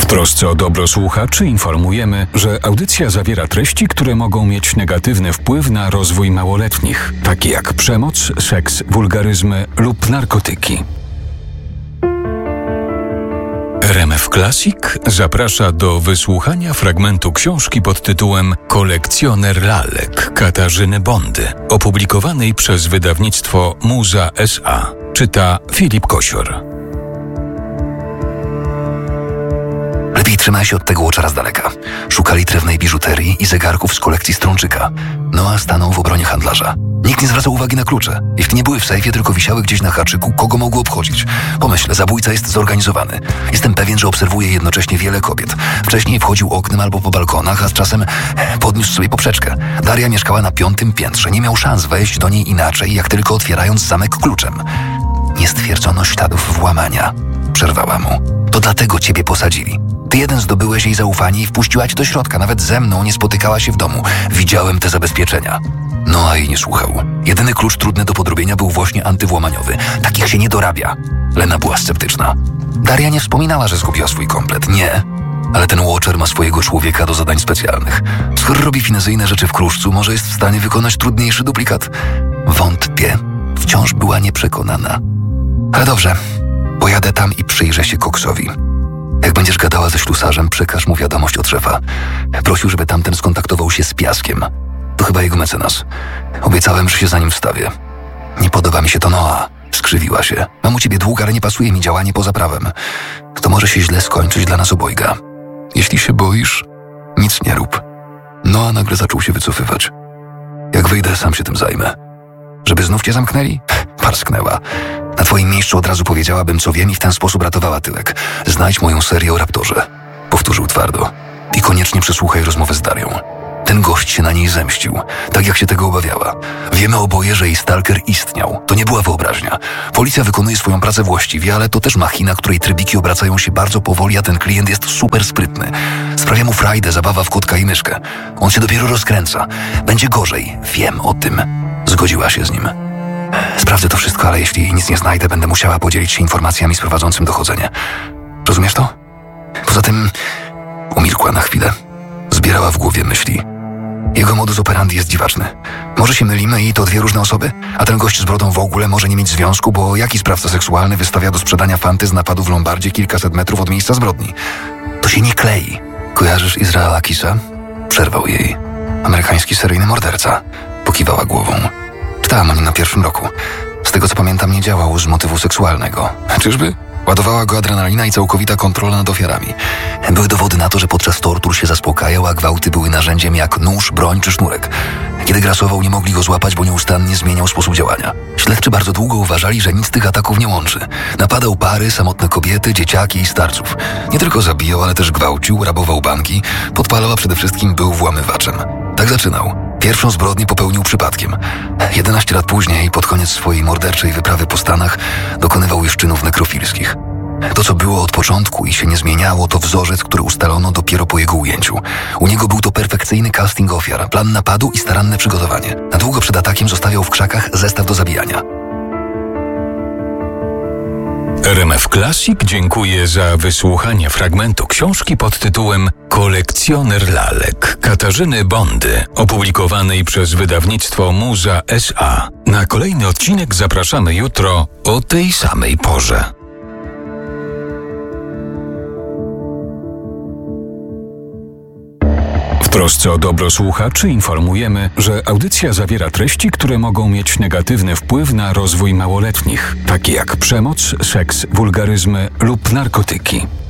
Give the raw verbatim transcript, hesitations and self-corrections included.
trosce o dobro słuchaczy informujemy, że audycja zawiera treści, które mogą mieć negatywny wpływ na rozwój małoletnich, takie jak przemoc, seks, wulgaryzmy lub narkotyki. R M F Classic zaprasza do wysłuchania fragmentu książki pod tytułem Kolekcjoner lalek Katarzyny Bondy, opublikowanej przez wydawnictwo Muza S A. Czyta Filip Kosior. Lepiej trzymaj się od tego Watchera z daleka. Szukali trefnej biżuterii i zegarków z kolekcji Strączyka. Noah stanął w obronie handlarza. Nikt nie zwracał uwagi na klucze. Jeśli nie były w sejfie, tylko wisiały gdzieś na haczyku, kogo mogło obchodzić? Pomyśl, zabójca jest zorganizowany. Jestem pewien, że obserwuje jednocześnie wiele kobiet. Wcześniej wchodził oknem albo po balkonach, a z czasem podniósł sobie poprzeczkę. Daria mieszkała na piątym piętrze. Nie miał szans wejść do niej inaczej, jak tylko otwierając zamek kluczem. Nie stwierdzono śladów włamania. Przerwała mu. To dlatego ciebie posadzili. Ty jeden zdobyłeś jej zaufanie i wpuściła cię do środka. Nawet ze mną nie spotykała się w domu. Widziałem te zabezpieczenia. No a jej nie słuchał. Jedyny klucz trudny do podrobienia był właśnie antywłamaniowy. Takich się nie dorabia. Lena była sceptyczna. Daria nie wspominała, że zgubiła swój komplet. Nie. Ale ten Watcher ma swojego człowieka do zadań specjalnych. Skoro robi finezyjne rzeczy w kruszcu, może jest w stanie wykonać trudniejszy duplikat? Wątpię. Wciąż była nieprzekonana. Ale dobrze. Pojadę tam i przyjrzę się Koksowi. Jak będziesz gadała ze ślusarzem, przekaż mu wiadomość od szefa. Prosił, żeby tamten skontaktował się z Piaskiem. To chyba jego mecenas. Obiecałem, że się za nim wstawię. Nie podoba mi się to Noah. Skrzywiła się. Mam u ciebie dług, ale nie pasuje mi działanie poza prawem. To może się źle skończyć dla nas obojga. Jeśli się boisz, nic nie rób. Noah nagle zaczął się wycofywać. Jak wyjdę, sam się tym zajmę. Żeby znów cię zamknęli? Parsknęła. Na twoim miejscu od razu powiedziałabym, co wiem i w ten sposób ratowała tyłek. Znajdź moją serię o Raptorze. Powtórzył twardo. I koniecznie przesłuchaj rozmowę z Darią. Ten gość się na niej zemścił, tak jak się tego obawiała. Wiemy oboje, że jej stalker istniał. To nie była wyobraźnia. Policja wykonuje swoją pracę właściwie, ale to też machina, której trybiki obracają się bardzo powoli, a ten klient jest super sprytny. Sprawia mu frajdę zabawa w kotka i myszkę. On się dopiero rozkręca. Będzie gorzej. Wiem o tym. Zgodziła się z nim. Sprawdzę to wszystko, ale jeśli nic nie znajdę, będę musiała podzielić się informacjami z prowadzącym dochodzenie. Rozumiesz to? Poza tym umilkła na chwilę. Zbierała w głowie myśli. Jego modus operandi jest dziwaczny. Może się mylimy i to dwie różne osoby? A ten gość z brodą w ogóle może nie mieć związku, bo jaki sprawca seksualny wystawia do sprzedania fanty z napadu w Lombardzie kilkaset metrów od miejsca zbrodni? To się nie klei. Kojarzysz Israela Kisa? Przerwał jej. Amerykański seryjny morderca. Pokiwała głową. Czytałam o nim na pierwszym roku. Z tego co pamiętam, nie działał z motywu seksualnego. Czyżby? Ładowała go adrenalina i całkowita kontrola nad ofiarami. Były dowody na to, że podczas tortur się zaspokajał, a gwałty były narzędziem jak nóż, broń czy sznurek. Kiedy grasował, nie mogli go złapać, bo nieustannie zmieniał sposób działania. Śledczy bardzo długo uważali, że nic z tych ataków nie łączy. Napadał pary, samotne kobiety, dzieciaki i starców. Nie tylko zabijał, ale też gwałcił, rabował banki, podpalał, a przede wszystkim był włamywaczem. Tak zaczynał. Pierwszą zbrodnię popełnił przypadkiem. jedenaście lat później, pod koniec swojej morderczej wyprawy po Stanach, dokonywał już czynów nekrofilskich. To, co było od początku i się nie zmieniało, to wzorzec, który ustalono dopiero po jego ujęciu. U niego był to perfekcyjny casting ofiar, plan napadu i staranne przygotowanie. Na długo przed atakiem zostawiał w krzakach zestaw do zabijania. R M F Classic dziękuję za wysłuchanie fragmentu książki pod tytułem Kolekcjoner lalek Katarzyny Bondy, opublikowanej przez wydawnictwo Muza S A. Na kolejny odcinek zapraszamy jutro o tej samej porze. W trosce o dobro słuchaczy informujemy, że audycja zawiera treści, które mogą mieć negatywny wpływ na rozwój małoletnich, takie jak przemoc, seks, wulgaryzmy lub narkotyki.